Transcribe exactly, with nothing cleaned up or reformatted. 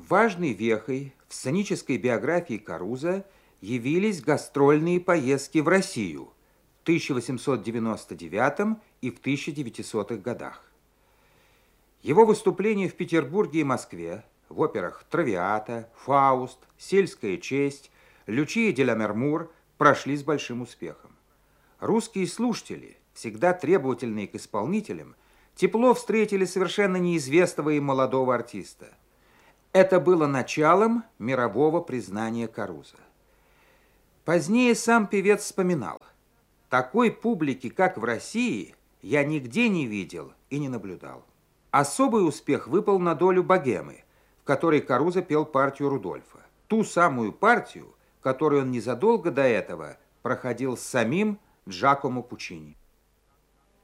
Важной вехой в сценической биографии Карузо явились гастрольные поездки в Россию в тысяча восемьсот девяносто девятом и в тысяча девятисотых годах. Его выступления в Петербурге и Москве в операх «Травиата», «Фауст», «Сельская честь», «Лючия де ля Мермур» прошли с большим успехом. Русские слушатели, всегда требовательные к исполнителям, тепло встретили совершенно неизвестного им молодого артиста. Это было началом мирового признания Карузо. Позднее сам певец вспоминал: «Такой публики, как в России, я нигде не видел и не наблюдал». Особый успех выпал на долю богемы, в которой Карузо пел партию Рудольфа. Ту самую партию, которую он незадолго до этого проходил с самим Джакомо Пуччини.